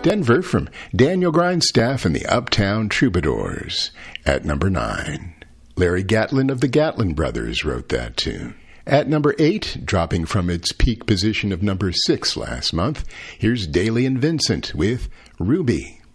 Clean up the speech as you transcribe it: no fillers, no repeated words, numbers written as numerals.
Denver from Daniel Grindstaff and the Uptown Troubadours. At number 9, Larry Gatlin of the Gatlin Brothers wrote that tune. At number 8, dropping from its peak position of number 6 last month, here's Daly and Vincent with Ruby.